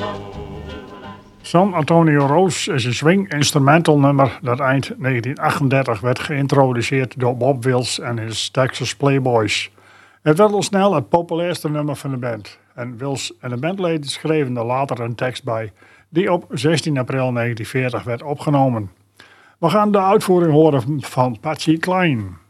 San Antonio Rose is een swing-instrumental nummer dat eind 1938 werd geïntroduceerd door Bob Wills en his Texas Playboys. Het werd al snel het populairste nummer van de band. En Wills en de bandleden schreven er later een tekst bij, die op 16 april 1940 werd opgenomen. We gaan de uitvoering horen van Patsy Cline.